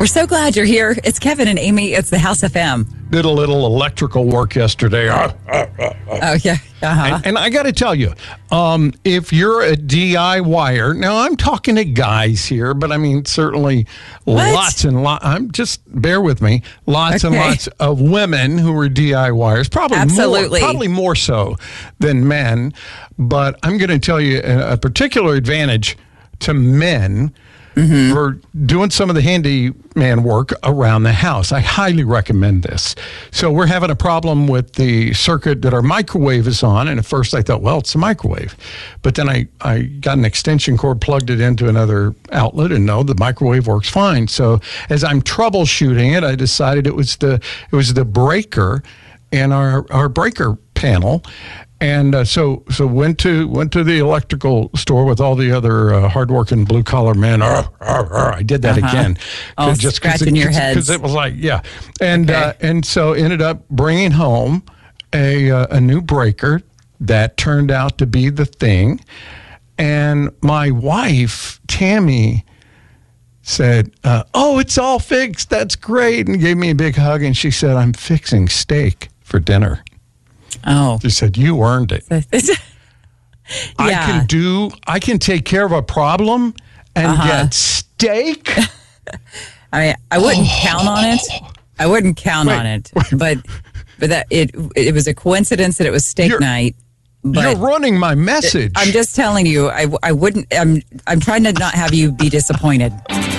We're so glad you're here. It's Kevin and Amy. It's the House FM. Did a little electrical work yesterday. Oh, yeah. Uh-huh. And I got to tell you, if you're a DIYer, now I'm talking to guys here, but I mean, certainly lots and lots, bear with me, lots and lots of women who are DIYers, probably more so than men. But I'm going to tell you a particular advantage to men for doing some of the handyman work around the house. I highly recommend this. So we're having a problem with the circuit that our microwave is on. And at first I thought, well, it's a microwave. But then I got an extension cord, plugged it into another outlet, and no, the microwave works fine. So as I'm troubleshooting it, I decided it was the breaker in our breaker panel. And so went to the electrical store with all the other hardworking blue collar men. I did that again, just scratching your head because it was like and so ended up bringing home a new breaker that turned out to be the thing. And my wife Tammy said, "Oh, it's all fixed. That's great," and gave me a big hug. And she said, "I'm fixing steak for dinner." Oh. She said, "You earned it." Yeah. I can take care of a problem and get steak. I wouldn't count on it. I wouldn't count on it. But that it was a coincidence that it was steak night. But you're running my message. I'm just telling you, I wouldn't. I'm trying to not have you be disappointed.